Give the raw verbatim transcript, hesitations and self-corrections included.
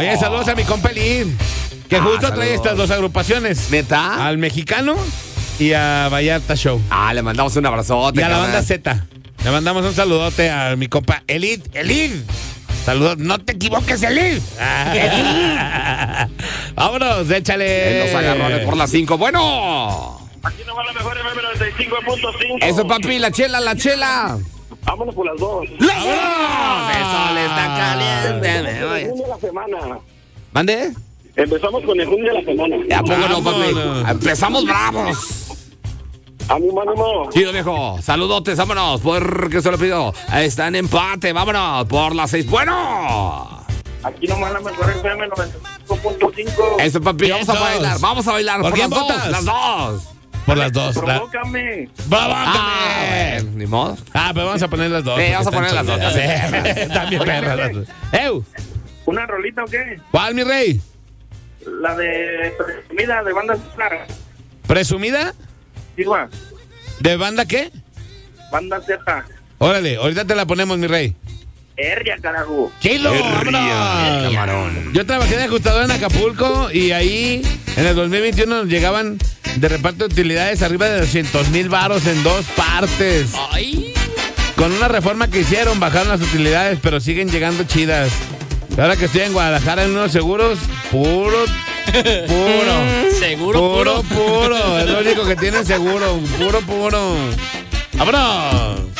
Oye, saludos a mi compa Elid, que Ah, justo saludos. trae estas dos agrupaciones. ¿Neta? Al Mexicano y a Vallarta Show. Ah, le mandamos un abrazote. Y a la carnal. banda Z. Le mandamos un saludote a mi compa Elid. Elid. Saludos. No te equivoques, Elid. Vámonos, échale. En los agarrones por las cinco. Bueno. Aquí no va la mejor F M noventa y cinco punto cinco. Eso, papi, la chela, la chela. Vámonos por las dos. ¡Las dos! El sol está caliente. me voy. El junio de la semana. ¿Mande? Empezamos con el junio de la semana. ¿A poco no, papi? Vámonos. Empezamos bravos. Ánimo, ánimo. Chido, viejo. Saludotes, vámonos. Porque se lo pido. Está en empate. Vámonos por las seis. Bueno. Aquí nomás la mejor F M noventa y cinco punto cinco. Eso, papi. Vamos a Vientos. bailar. Vamos a bailar. ¿Por Por, quién las dos. votas? Las dos. Por las dos. La... Provócame. Ah, bueno, ni modo. Ah, pero vamos a poner las dos. Sí, porque vamos a están poner las dos, chidas. también. También perras las dos. ¡Ew! ¿Una rolita o qué? ¿Cuál, mi rey? La de presumida de banda Z. ¿Presumida? Igual. ¿De banda qué? Banda Z. Órale, ahorita te la ponemos, mi rey. Herria, carajo. ¡Kilo! ¡Vámonos! Camarón. Yo trabajé de ajustador en Acapulco y ahí en el dos mil veintiuno nos llegaban de reparto de utilidades arriba de doscientos mil varos en dos partes. Ay. Con una reforma que hicieron bajaron las utilidades, pero siguen llegando chidas. Y ahora que estoy en Guadalajara en unos seguros, puro, puro. Seguro, Puro, puro. Es lo único que tienen seguro. Puro, puro. ¡Vámonos!